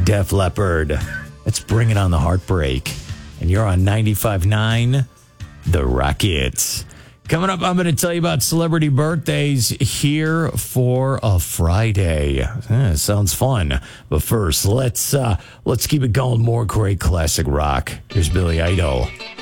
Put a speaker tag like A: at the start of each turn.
A: Def Leppard. Let's bring it on the heartbreak. And you're on 95.9, The Rockets. Coming up, I'm going to tell you about celebrity birthdays here for a Friday. Sounds fun. But first, let's keep it going. More great classic rock. Here's Billy Idol.